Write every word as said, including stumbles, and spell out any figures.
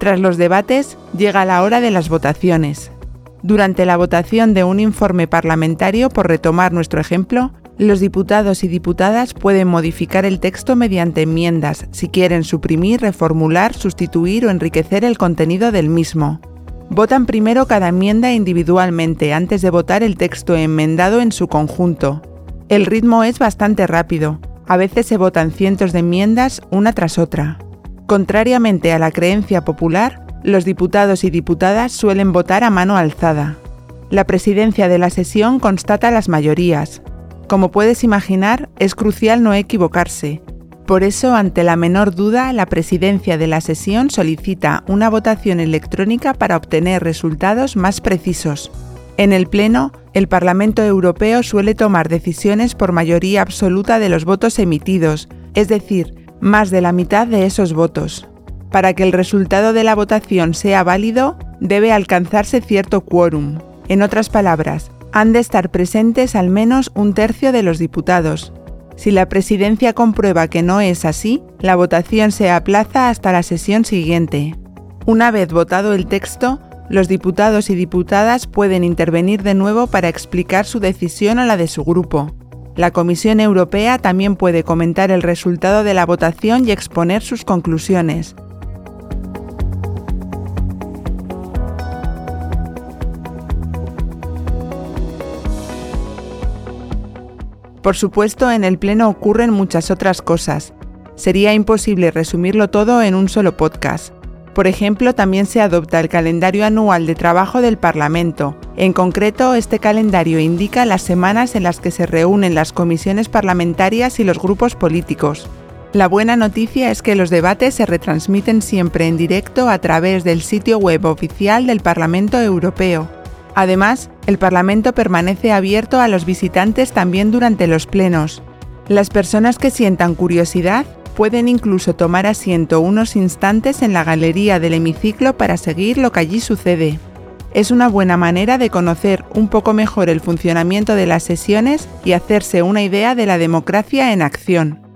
Tras los debates, llega la hora de las votaciones. Durante la votación de un informe parlamentario, por retomar nuestro ejemplo, los diputados y diputadas pueden modificar el texto mediante enmiendas, si quieren suprimir, reformular, sustituir o enriquecer el contenido del mismo. Votan primero cada enmienda individualmente antes de votar el texto enmendado en su conjunto. El ritmo es bastante rápido. A veces se votan cientos de enmiendas una tras otra. Contrariamente a la creencia popular, los diputados y diputadas suelen votar a mano alzada. La presidencia de la sesión constata las mayorías. Como puedes imaginar, es crucial no equivocarse. Por eso, ante la menor duda, la presidencia de la sesión solicita una votación electrónica para obtener resultados más precisos. En el Pleno, el Parlamento Europeo suele tomar decisiones por mayoría absoluta de los votos emitidos, es decir, más de la mitad de esos votos. Para que el resultado de la votación sea válido, debe alcanzarse cierto quórum. En otras palabras, han de estar presentes al menos un tercio de los diputados. Si la presidencia comprueba que no es así, la votación se aplaza hasta la sesión siguiente. Una vez votado el texto, los diputados y diputadas pueden intervenir de nuevo para explicar su decisión o la de su grupo. La Comisión Europea también puede comentar el resultado de la votación y exponer sus conclusiones. Por supuesto, en el Pleno ocurren muchas otras cosas. Sería imposible resumirlo todo en un solo podcast. Por ejemplo, también se adopta el calendario anual de trabajo del Parlamento. En concreto, este calendario indica las semanas en las que se reúnen las comisiones parlamentarias y los grupos políticos. La buena noticia es que los debates se retransmiten siempre en directo a través del sitio web oficial del Parlamento Europeo. Además, el Parlamento permanece abierto a los visitantes también durante los plenos. Las personas que sientan curiosidad pueden incluso tomar asiento unos instantes en la galería del hemiciclo para seguir lo que allí sucede. Es una buena manera de conocer un poco mejor el funcionamiento de las sesiones y hacerse una idea de la democracia en acción.